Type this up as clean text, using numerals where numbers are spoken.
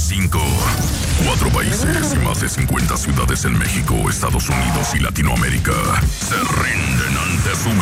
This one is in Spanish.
5. 4 países y más de 50 ciudades en México, Estados Unidos y Latinoamérica se rinden ante su